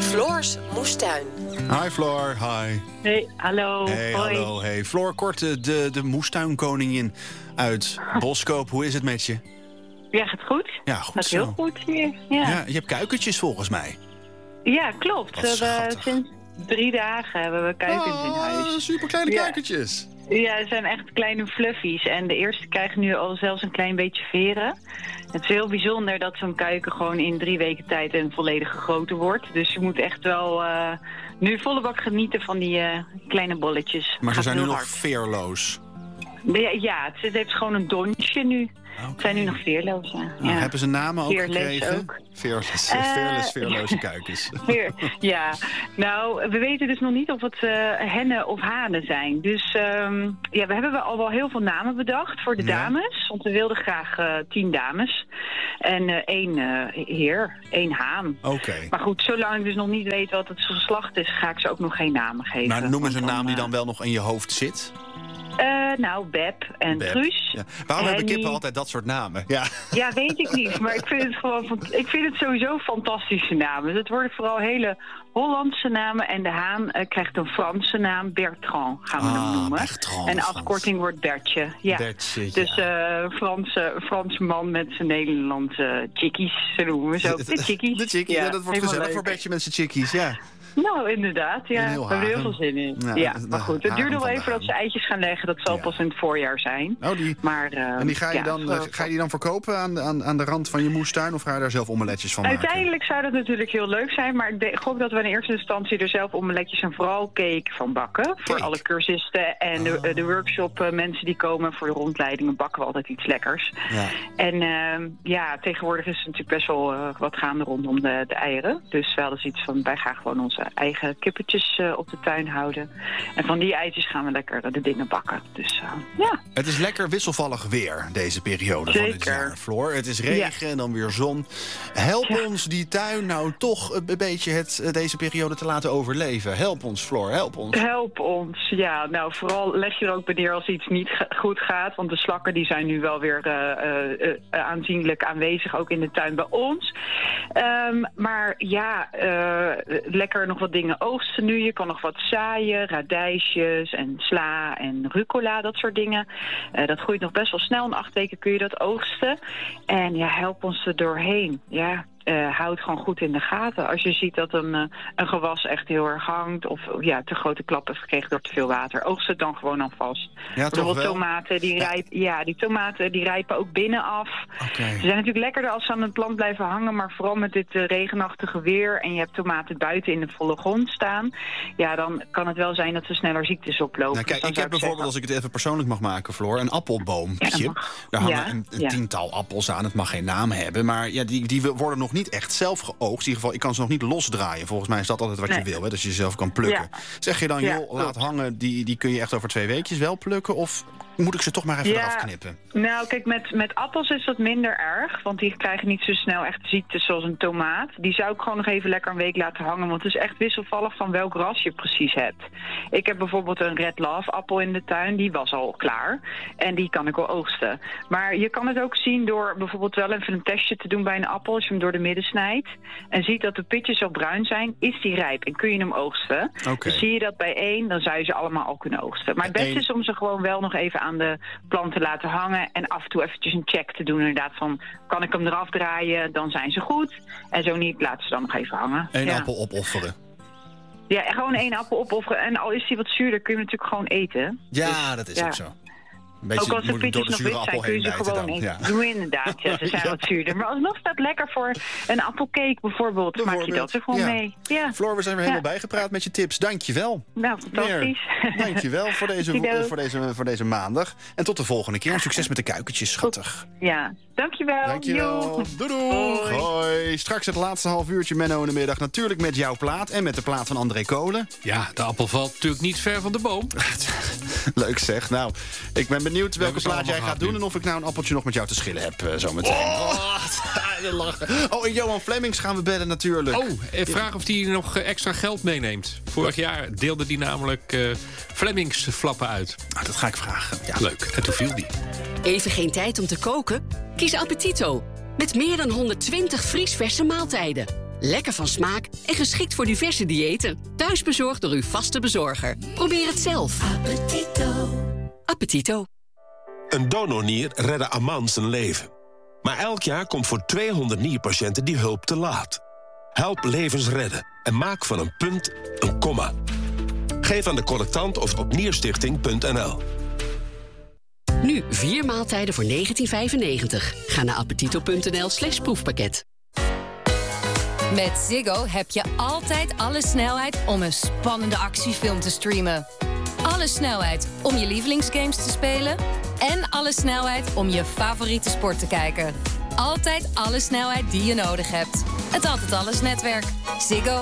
Floor's moestuin. Hi Floor, hi. Hey, hallo. Hey, hoi. hallo. Hey. Floor, kort de moestuinkoningin uit Boskoop. Hoe is het met je? Ja, gaat goed? Ja, goed Gaat zo. heel goed hier. Ja, Je hebt kuikentjes volgens mij. ja klopt. Wat We hebben schattig. sinds 3 dagen hebben we kuikens in huis. Super kleine Ja. kuikentjes. Ja, het zijn echt kleine fluffies. En de eerste krijgen nu al zelfs een klein beetje veren. Het is heel bijzonder dat zo'n kuiken gewoon in 3 weken tijd een volledige grootte wordt. Dus je moet echt wel nu volle bak genieten van die kleine bolletjes. Maar ze Gaat zijn nu heel nog hard. veerloos. Ja, het heeft gewoon een donsje nu. Het zijn nu nog veerloos. Ja. Hebben ze namen ook Fearless gekregen? ook. Veerloze kuikens. Ja, nou, we weten dus nog niet of het hennen of hanen zijn. Dus we hebben al wel heel veel namen bedacht voor de dames. Want we wilden graag 10 dames. En 1 heer, 1 haan. Oké. Maar goed, zolang ik dus nog niet weet wat het geslacht is, ga ik ze ook nog geen namen geven. Maar noem eens een Want naam die dan wel nog in je hoofd zit. Nou, Beb en Beb. Truus. Ja. Waarom hebben Henny. kippen altijd dat soort namen? Ja. Ja, weet ik niet. Maar ik vind het gewoon ik vind het sowieso fantastische namen. Dus het worden vooral hele Hollandse namen. En de haan krijgt een Franse naam. Bertrand gaan we hem noemen. Bertrand, En de Frans. afkorting wordt Bertje. Ja. Bertje, ja. Dus Franse man met zijn Nederlandse chickies. Zo noemen we ze ook. De chickies. De chickies, ja, dat wordt helemaal gezellig leuk. voor Bertje met zijn chickies, ja. Nou, inderdaad. Ja, En we heel hebben er heel Hagen. veel zin in. Ja, Ja, de maar goed. Het Hagen duurt nog van de even dat ze Haan. eitjes gaan leggen. Dat zal Ja. pas in het voorjaar zijn. Oh, Maar, en die ga je dan, ga je die dan verkopen aan de rand van je moestuin? Of ga je daar zelf omeletjes van maken? Uiteindelijk zou dat natuurlijk heel leuk zijn, maar ik gok dat we in eerste instantie er zelf omeletjes en vooral cake van bakken. Voor alle cursisten en de workshop mensen die komen voor de rondleidingen bakken we altijd iets lekkers. Ja. En tegenwoordig is er natuurlijk best wel wat gaande rondom de eieren. Dus we hadden zoiets van, wij gaan gewoon onze eigen kippetjes op de tuin houden. En van die eitjes gaan we lekker de dingen bakken. Dus ja. Het is lekker wisselvallig weer, deze periode van het Zeker. jaar, Floor. Het is regen en dan weer zon. Help ons die tuin nou toch een beetje deze periode te laten overleven. Help ons, Floor, help ons. Help ons, ja. Nou, vooral leg je er ook bij neer als iets niet goed gaat. Want de slakken die zijn nu wel weer aanzienlijk aanwezig, ook in de tuin bij ons. Maar ja, lekker nog wat dingen oogsten nu. Je kan nog wat zaaien, radijsjes en sla en rucola, dat soort dingen. Dat groeit nog best wel snel. In 8 weken kun je dat oogsten. En ja, help ons er doorheen. Ja. Houd gewoon goed in de gaten. Als je ziet dat een gewas echt heel erg hangt of te grote klap heeft gekregen door te veel water, oogst het dan gewoon alvast. Ja, toch Bijvoorbeeld wel? tomaten, die tomaten die rijpen ook binnen af. Oké. Ze zijn natuurlijk lekkerder als ze aan het plant blijven hangen, maar vooral met dit regenachtige weer en je hebt tomaten buiten in de volle grond staan, ja, dan kan het wel zijn dat ze sneller ziektes oplopen. Nou, kijk, Dus dan ik zou heb bijvoorbeeld, als ik het even persoonlijk mag maken, Floor, een appelboompje. Ja, dat mag. Daar hangen Ja, een ja. 10-tal appels aan. Het mag geen naam hebben, maar ja, die worden nog niet echt zelf geoogst. In ieder geval, ik kan ze nog niet losdraaien. Volgens mij is dat altijd wat je wil, hè, dat je ze zelf kan plukken. Ja. Zeg je dan, Ja, joh, klopt. laat hangen, die kun je echt over 2 weekjes wel plukken? Of moet ik ze toch maar even eraf knippen? Nou, kijk, met appels is dat minder erg. Want die krijgen niet zo snel echt ziektes zoals een tomaat. Die zou ik gewoon nog even lekker een week laten hangen. Want het is echt wisselvallig van welk ras je precies hebt. Ik heb bijvoorbeeld een Red Love appel in de tuin. Die was al klaar. En die kan ik wel oogsten. Maar je kan het ook zien door bijvoorbeeld wel even een testje te doen bij een appel. Als je hem door de midden snijdt. En ziet dat de pitjes al bruin zijn. Is die rijp en kun je hem oogsten. Oké. Dus zie je dat bij 1, dan zou je ze allemaal al kunnen oogsten. Maar het beste is om ze gewoon wel nog even aan de planten laten hangen en af en toe eventjes een check te doen. Inderdaad van, kan ik hem eraf draaien, dan zijn ze goed. En zo niet, laten ze dan nog even hangen. Eén appel opofferen. Ja, en gewoon 1 appel opofferen. En al is die wat zuurder, kun je hem natuurlijk gewoon eten. Ja, dat is ja. ook zo. Een beetje Ook als de moet door pitjes de nog zure wit zijn, appel kun je heen ze bijten gewoon dan. eten. Ja. Doe inderdaad, ja, ze zijn wat zuurder. Maar alsnog staat lekker voor een appelcake bijvoorbeeld. Maak je dat er gewoon mee. Ja. Floor, we zijn weer helemaal bijgepraat met je tips. Dank je wel. Nou, fantastisch. Dank je wel voor deze maandag. En tot de volgende keer. En succes met de kuikentjes, schattig. Ja, dankjewel. Dankjewel. Doei doei. Hoi. Straks het laatste half uurtje Menno in de middag. Natuurlijk met jouw plaat en met de plaat van André Kolen. Ja, de appel valt natuurlijk niet ver van de boom. Leuk zeg. Nou, ik ben benieuwd welke hebben ze plaat allemaal jij gaat gehad doen... nu. en of ik nou een appeltje nog met jou te schillen heb zometeen. Oh, en Johan Flemings gaan we bellen natuurlijk. Oh, vraag of hij nog extra geld meeneemt. Vorig jaar deelde hij namelijk Flemings flappen uit. Nou, dat ga ik vragen. Ja. Leuk. En toen viel die. Even geen tijd om te koken? Kies Appetito. Met meer dan 120 vriesverse maaltijden. Lekker van smaak en geschikt voor diverse diëten. Thuisbezorgd door uw vaste bezorger. Probeer het zelf. Appetito. Een donornier redde Aman zijn leven. Maar elk jaar komt voor 200 nierpatiënten die hulp te laat. Help levens redden en maak van een punt een komma. Geef aan de collectant of op nierstichting.nl. Nu 4 maaltijden voor €19,95. Ga naar appetito.nl/proefpakket. Met Ziggo heb je altijd alle snelheid om een spannende actiefilm te streamen. Alle snelheid om je lievelingsgames te spelen. En alle snelheid om je favoriete sport te kijken. Altijd alle snelheid die je nodig hebt. Het Altijd Alles netwerk. Ziggo.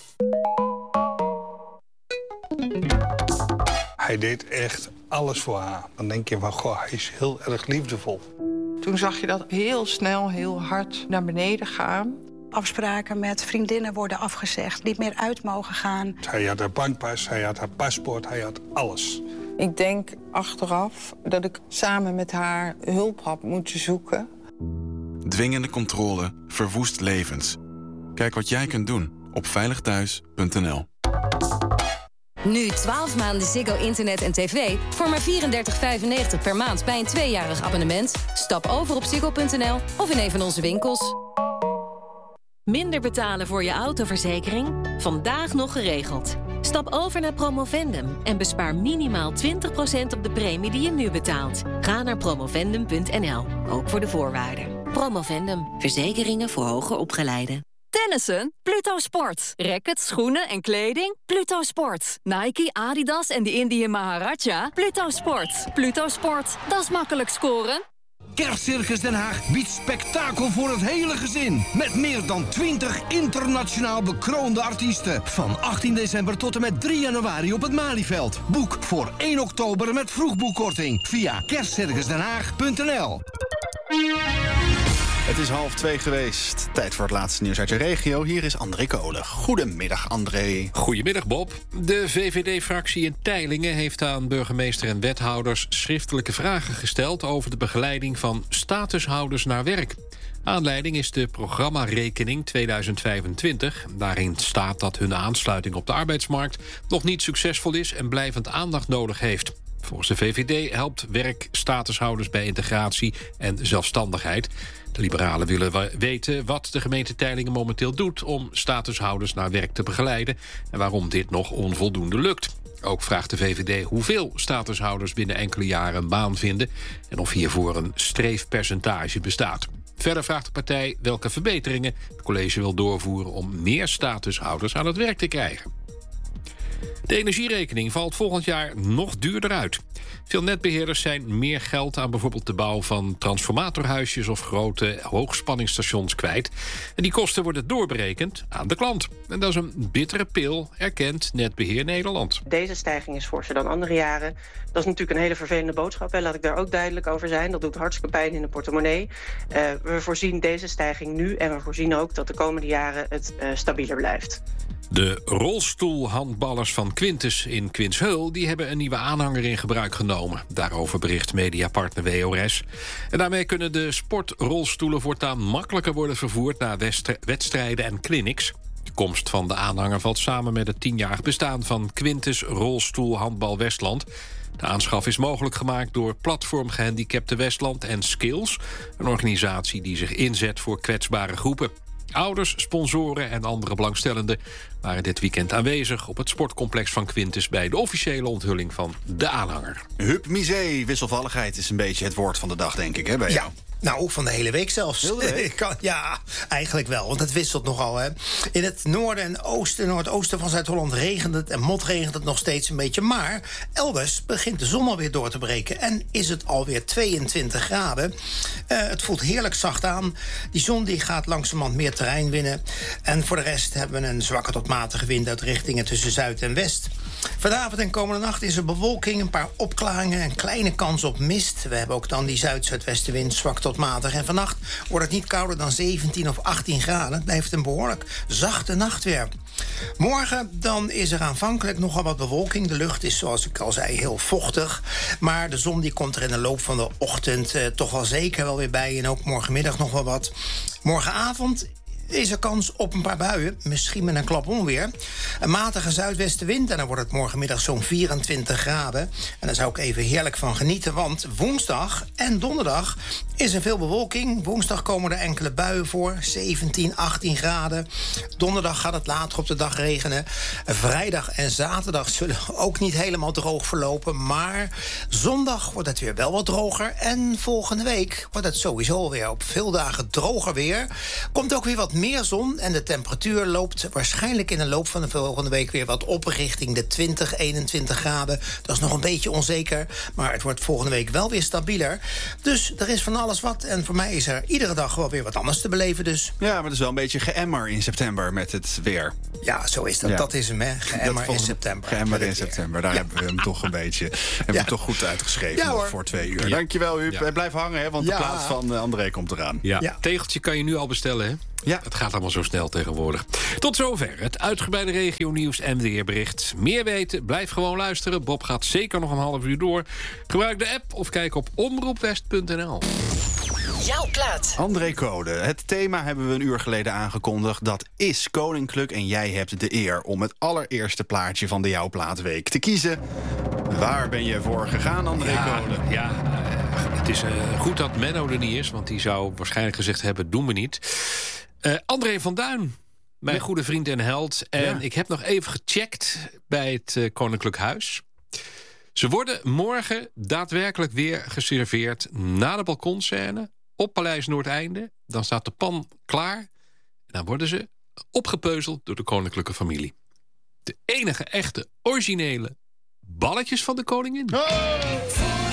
Hij deed echt alles voor haar. Dan denk je van, goh, hij is heel erg liefdevol. Toen zag je dat heel snel, heel hard naar beneden gaan. Afspraken met vriendinnen worden afgezegd, niet meer uit mogen gaan. Hij had haar bankpas, hij had haar paspoort, hij had alles. Ik denk achteraf dat ik samen met haar hulp had moeten zoeken. Dwingende controle verwoest levens. Kijk wat jij kunt doen op veiligthuis.nl. Nu 12 maanden Ziggo internet en tv voor maar €34,95 per maand bij een 2-jarig abonnement. Stap over op ziggo.nl of in een van onze winkels. Minder betalen voor je autoverzekering? Vandaag nog geregeld. Stap over naar Promovendum en bespaar minimaal 20% op de premie die je nu betaalt. Ga naar promovendum.nl, ook voor de voorwaarden. Promovendum, verzekeringen voor hoger opgeleiden. Tennissen? Pluto Sport. Rackets, schoenen en kleding? Pluto Sport. Nike, Adidas en de Indian Maharaja? Pluto Sport. Pluto Sport, dat is makkelijk scoren. Kerstcircus Den Haag biedt spektakel voor het hele gezin. Met meer dan 20 internationaal bekroonde artiesten. Van 18 december tot en met 3 januari op het Malieveld. Boek voor 1 oktober met vroegboekkorting via kerstcircusdenhaag.nl. Het is 1:30 geweest. Tijd voor het laatste nieuws uit je regio. Hier is André Kolen. Goedemiddag, André. Goedemiddag, Bob. De VVD-fractie in Teylingen heeft aan burgemeester en wethouders schriftelijke vragen gesteld over de begeleiding van statushouders naar werk. Aanleiding is de programmarekening 2025. Daarin staat dat hun aansluiting op de arbeidsmarkt nog niet succesvol is en blijvend aandacht nodig heeft. Volgens de VVD helpt werk statushouders bij integratie en zelfstandigheid. De liberalen willen weten wat de gemeente Teylingen momenteel doet om statushouders naar werk te begeleiden en waarom dit nog onvoldoende lukt. Ook vraagt de VVD hoeveel statushouders binnen enkele jaren een baan vinden en of hiervoor een streefpercentage bestaat. Verder vraagt de partij welke verbeteringen het college wil doorvoeren om meer statushouders aan het werk te krijgen. De energierekening valt volgend jaar nog duurder uit. Veel netbeheerders zijn meer geld aan bijvoorbeeld de bouw van transformatorhuisjes of grote hoogspanningsstations kwijt. En die kosten worden doorberekend aan de klant. En dat is een bittere pil, erkent Netbeheer Nederland. Deze stijging is forser dan andere jaren. Dat is natuurlijk een hele vervelende boodschap. Laat ik daar ook duidelijk over zijn. Dat doet hartstikke pijn in de portemonnee. We voorzien deze stijging nu en we voorzien ook dat de komende jaren het stabieler blijft. De rolstoelhandballers van Quintus in Quintsheul die hebben een nieuwe aanhanger in gebruik genomen. Daarover bericht mediapartner WORS. En daarmee kunnen de sportrolstoelen voortaan makkelijker worden vervoerd naar wedstrijden en clinics. De komst van de aanhanger valt samen met het 10-jarig bestaan van Quintus Rolstoelhandbal Westland. De aanschaf is mogelijk gemaakt door Platform Gehandicapten Westland en Skills, een organisatie die zich inzet voor kwetsbare groepen. Ouders, sponsoren en andere belangstellenden waren dit weekend aanwezig op het sportcomplex van Quintus bij de officiële onthulling van de aanhanger. Hup misé, wisselvalligheid is een beetje het woord van de dag, denk ik, hè, bij jou? Ja. Nou, van de hele week zelfs. Heel de week? Ja, eigenlijk wel, want het wisselt nogal. Hè. In het noorden en noordoosten van Zuid-Holland regent het en motregent het nog steeds een beetje. Maar elders begint de zon alweer door te breken en is het alweer 22 graden. Het voelt heerlijk zacht aan. Die zon die gaat langzamerhand meer terrein winnen. En voor de rest hebben we een zwakke tot matige wind uit richtingen tussen zuid en west. Vanavond en komende nacht is er bewolking, een paar opklaringen, een kleine kans op mist. We hebben ook dan die zuid-zuidwestenwind, zwak tot matig. En vannacht wordt het niet kouder dan 17 of 18 graden. Het blijft een behoorlijk zachte nacht weer. Morgen dan is er aanvankelijk nogal wat bewolking. De lucht is, zoals ik al zei, heel vochtig. Maar de zon die komt er in de loop van de ochtend toch wel zeker wel weer bij. En ook morgenmiddag nog wel wat. Morgenavond is er kans op een paar buien. Misschien met een klap onweer. Een matige zuidwestenwind en dan wordt het morgenmiddag zo'n 24 graden. En daar zou ik even heerlijk van genieten. Want woensdag en donderdag is er veel bewolking. Woensdag komen er enkele buien voor. 17, 18 graden. Donderdag gaat het later op de dag regenen. Vrijdag en zaterdag zullen ook niet helemaal droog verlopen. Maar zondag wordt het weer wel wat droger. En volgende week wordt het sowieso weer op veel dagen droger weer. Komt ook weer wat meer zon. En de temperatuur loopt waarschijnlijk in de loop van de volgende week weer wat op richting de 20, 21 graden. Dat is nog een beetje onzeker. Maar het wordt volgende week wel weer stabieler. Dus er is van alles wat. En voor mij is er iedere dag wel weer wat anders te beleven dus. Ja, maar het is wel een beetje geëmmer in september met het weer. Ja, zo is dat. Ja. Dat is hem, hè. Geëmmer in september. Geëmmer in september. Daar hebben we hem toch een beetje... Hebben we toch goed uitgeschreven voor 2 uur. Ja. Dankjewel, Huub. Ja. Blijf hangen, hè, want de plaats van André komt eraan. Ja. Tegeltje kan je nu al bestellen, hè? Ja. Het gaat allemaal zo snel tegenwoordig. Tot zover het uitgebreide regionieuws en weerbericht. Meer weten, blijf gewoon luisteren. Bob gaat zeker nog een half uur door. Gebruik de app of kijk op omroepwest.nl. Jouw plaat. André Code. Het thema hebben we een uur geleden aangekondigd. Dat is koninklijk en jij hebt de eer om het allereerste plaatje van de Jouw Plaatweek te kiezen. Waar ben je voor gegaan, André Code? Ja, het is goed dat Menno er niet is, want die zou waarschijnlijk gezegd hebben, doen we niet. André van Duin, mijn goede vriend en held. En ik heb nog even gecheckt bij het Koninklijk Huis. Ze worden morgen daadwerkelijk weer geserveerd na de balkonscène op Paleis Noordeinde. Dan staat de pan klaar en dan worden ze opgepeuzeld door de koninklijke familie. De enige echte originele balletjes van de koningin. Oh!